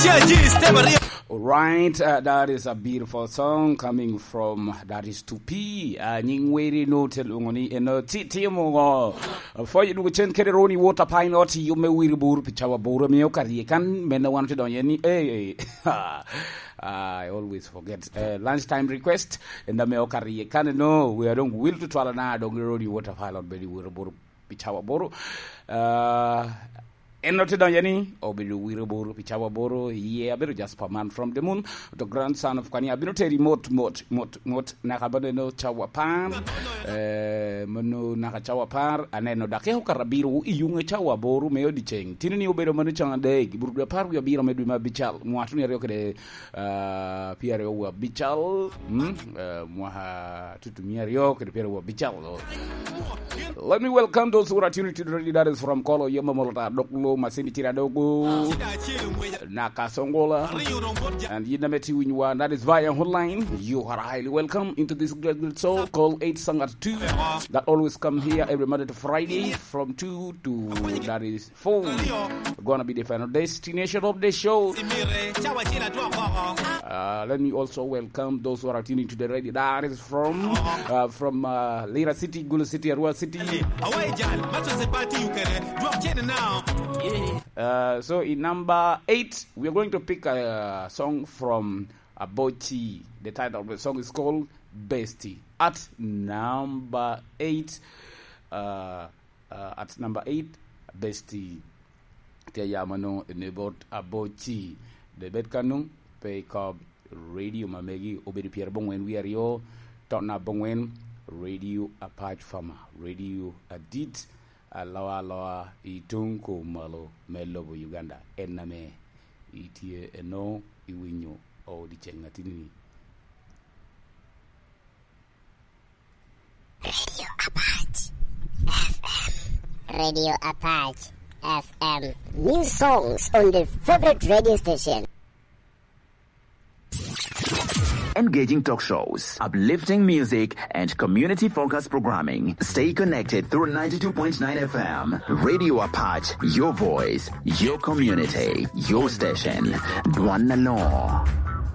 All right, that is a beautiful song coming from that is 2P. Nyingweri no telungoni eno titiamo. For you to chen keroni water pine or you may wear buru pichawa buru mioka can men wanted on any. I always forget lunchtime request and the meokari can know we are don't will to twalana don't road water pilot belly wear buru pichawa buru. Enote Danyani, Obiru Wiraburu, Pichawa Boro, yeah, Abiru Jasper Man from the moon, the grandson of Kanya, Abinuteri Mot, Nakabano Chawapan, Mono Nakachawapar, and then Odakeo Karabiru, Yunga Chawa Boru, Meodi Cheng, Tinini Obedo Manuchan Day, Burgapar, we are Bira Meduma Bichal, Mwatuni Roke, Pierre Bichal, Mwaha Tutumiario, Pierre Bichal. Let me welcome those who are tuning to the radio that is from Kolo Yamamota, Doklo, Masini Tiradogo, Nakasongola, and Yinameti Winywa, that is via hotline. You are highly welcome into this great soul called 8 Song at 2 that always come here every Monday to Friday from 2 to that is 4. Gonna be the final destination of the show. Let me also welcome those who are tuning to the radio that is from Lira City, Gulu City, Arua City. So in number 8, we are going to pick a song from Abochi. The title of the song is called Bestie. At number 8, Bestie. Tiyamano enebot Abochi. The bedkanu pay cab radio mamegi obedi Pierre Bongwen we are yo tona Bongwen radio Apache Farmer radio Adit Alawa itunko malo melobo Uganda ename itie eno iwinyo o di chengatini Radio Apache FM new songs on the favorite radio station. Engaging talk shows, uplifting music, and community-focused programming. Stay connected through 92.9 FM. Radio Apache, your voice, your community, your station. Dwanalo.